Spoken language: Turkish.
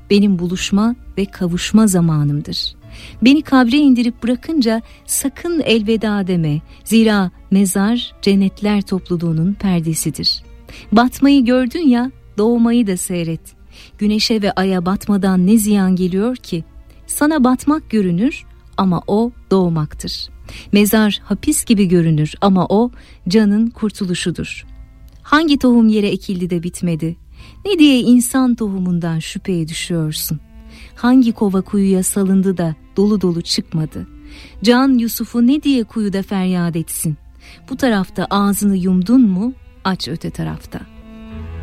benim buluşma ve kavuşma zamanımdır. Beni kabre indirip bırakınca sakın elveda deme. Zira mezar cennetler topluluğunun perdesidir. Batmayı gördün ya, doğmayı da seyret. Güneşe ve aya batmadan ne ziyan geliyor ki? Sana batmak görünür ama o doğmaktır. Mezar hapis gibi görünür ama o canın kurtuluşudur. Hangi tohum yere ekildi de bitmedi? Ne diye insan tohumundan şüpheye düşüyorsun? Hangi kova kuyuya salındı da dolu dolu çıkmadı? Can Yusuf'u ne diye kuyuda feryat etsin? Bu tarafta ağzını yumdun mu, aç öte tarafta.